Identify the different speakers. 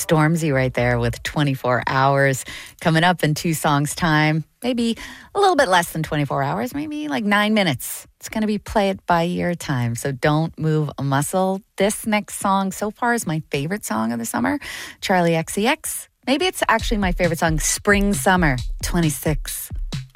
Speaker 1: Stormzy right there with 24 Hours. Coming up in 2 songs' time, maybe a little bit less than 24 hours, maybe like 9 minutes. It's going to be Play It By Ear time, so don't move a muscle. This next song so far is my favorite song of the summer, Charlie XCX. Maybe it's actually my favorite song, Spring Summer 26.